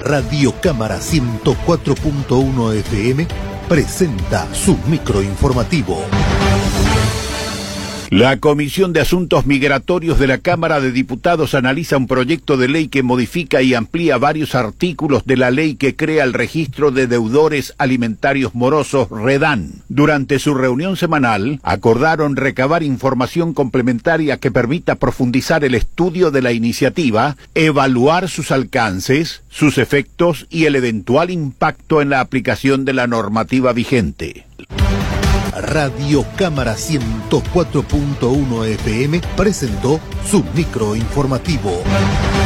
Radio Cámara 104.1 FM presenta su microinformativo. La Comisión de Asuntos Migratorios de la Cámara de Diputados analiza un proyecto de ley que modifica y amplía varios artículos de la ley que crea el Registro de Deudores Alimentarios Morosos, REDAN. Durante su reunión semanal, acordaron recabar información complementaria que permita profundizar el estudio de la iniciativa, evaluar sus alcances, sus efectos y el eventual impacto en la aplicación de la normativa vigente. Radio Cámara 104.1 FM presentó su microinformativo.